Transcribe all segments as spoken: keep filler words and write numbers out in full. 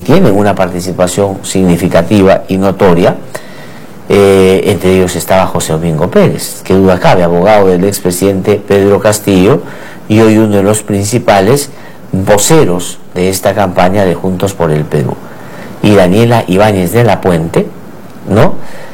tienen una participación significativa y notoria. Eh, entre ellos estaba José Domingo Pérez, que duda cabe, abogado del expresidente Pedro Castillo y hoy uno de los principales voceros de esta campaña de Juntos por el Perú. Y Daniela Ibáñez de la Puente, ¿no?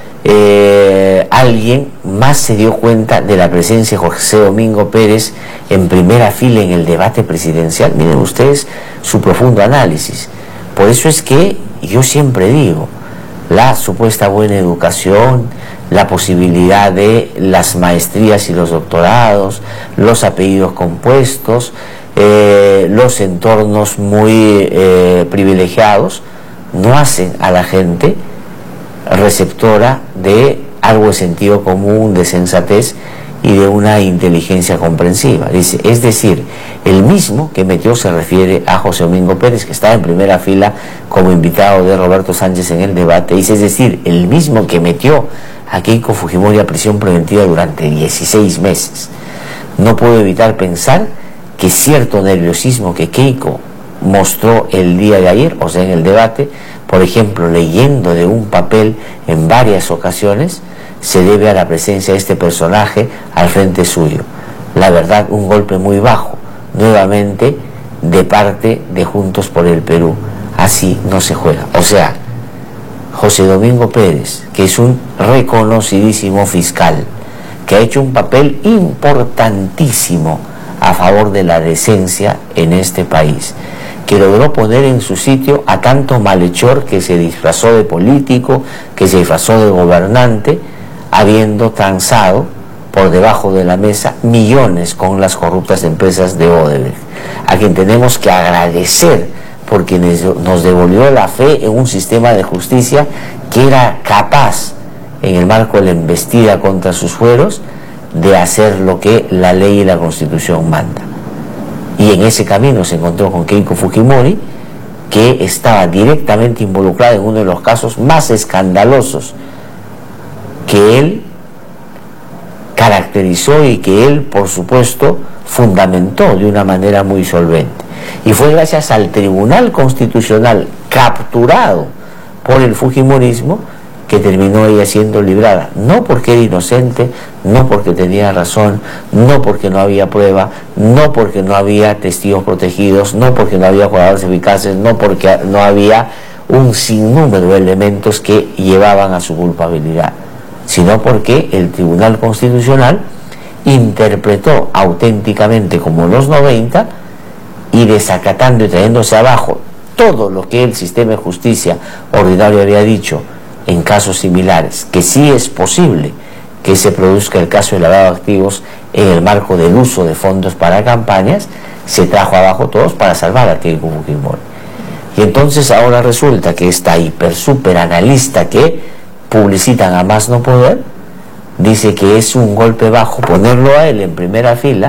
Eh, alguien más se dio cuenta de la presencia de José Domingo Pérez en primera fila en el debate presidencial. Miren ustedes su profundo análisis. Por eso es que yo siempre digo, la supuesta buena educación, la posibilidad de las maestrías y los doctorados, los apellidos compuestos, eh, los entornos muy eh, privilegiados, no hacen a la gente receptora de algo de sentido común, de sensatez y de una inteligencia comprensiva. Dice, es decir, el mismo que metió, se refiere a José Domingo Pérez, que estaba en primera fila como invitado de Roberto Sánchez en el debate, dice, es decir, el mismo que metió a Keiko Fujimori a prisión preventiva durante dieciséis meses. No puedo evitar pensar que cierto nerviosismo que Keiko mostró el día de ayer, o sea, en el debate, por ejemplo, leyendo de un papel en varias ocasiones, se debe a la presencia de este personaje al frente suyo. La verdad, un golpe muy bajo, nuevamente, de parte de Juntos por el Perú. Así no se juega. O sea, José Domingo Pérez, que es un reconocidísimo fiscal, que ha hecho un papel importantísimo a favor de la decencia en este país, que logró poner en su sitio a tanto malhechor que se disfrazó de político, que se disfrazó de gobernante, habiendo transado por debajo de la mesa millones con las corruptas empresas de Odebrecht, a quien tenemos que agradecer porque nos devolvió la fe en un sistema de justicia que era capaz, en el marco de la embestida contra sus fueros, de hacer lo que la ley y la Constitución manda. Y en ese camino se encontró con Keiko Fujimori, que estaba directamente involucrada en uno de los casos más escandalosos que él caracterizó y que él, por supuesto, fundamentó de una manera muy solvente. Y fue gracias al Tribunal Constitucional capturado por el fujimorismo que terminó ella siendo librada, no porque era inocente, no porque tenía razón, no porque no había prueba, no porque no había testigos protegidos, no porque no había jugadores eficaces, no porque no había un sinnúmero de elementos que llevaban a su culpabilidad, sino porque el Tribunal Constitucional interpretó auténticamente como los noventa y desacatando y trayéndose abajo todo lo que el sistema de justicia ordinario había dicho en casos similares, que sí es posible que se produzca el caso de lavado de activos en el marco del uso de fondos para campañas, se trajo abajo todos para salvar a Keiko Fujimori. Y entonces ahora resulta que esta hiper super analista que publicitan a más no poder, dice que es un golpe bajo ponerlo a él en primera fila,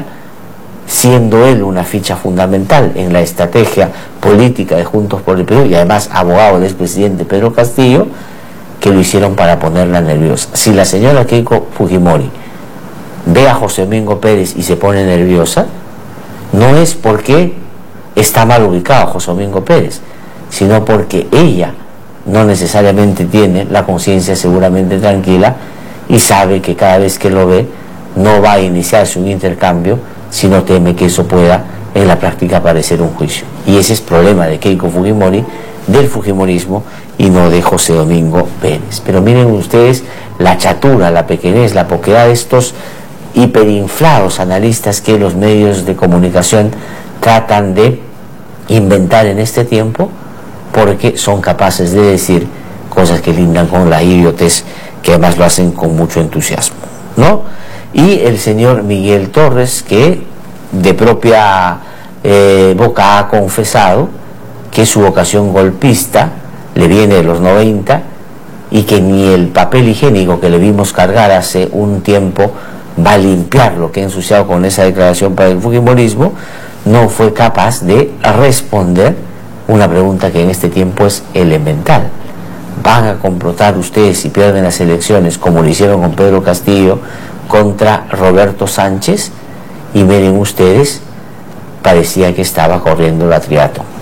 siendo él una ficha fundamental en la estrategia política de Juntos por el Perú y además abogado del expresidente Pedro Castillo, que lo hicieron para ponerla nerviosa. Si la señora Keiko Fujimori ve a José Domingo Pérez y se pone nerviosa, no es porque está mal ubicado José Domingo Pérez, sino porque ella no necesariamente tiene la conciencia seguramente tranquila y sabe que cada vez que lo ve no va a iniciarse un intercambio, sino teme que eso pueda en la práctica parecer un juicio. Y ese es el problema de Keiko Fujimori, del fujimorismo, y no de José Domingo Pérez. Pero miren ustedes la chatura, la pequeñez, la poquedad de estos hiperinflados analistas que los medios de comunicación tratan de inventar en este tiempo, porque son capaces de decir cosas que lindan con la idiotez, que además lo hacen con mucho entusiasmo, ¿no? Y el señor Miguel Torres, que de propia eh, boca ha confesado que su vocación golpista le viene de los noventa y que ni el papel higiénico que le vimos cargar hace un tiempo va a limpiar lo que ha ensuciado con esa declaración para el fujimorismo, no fue capaz de responder una pregunta que en este tiempo es elemental. ¿Van a complotar ustedes si pierden las elecciones como lo hicieron con Pedro Castillo contra Roberto Sánchez? Y miren ustedes, parecía que estaba corriendo la triatlón.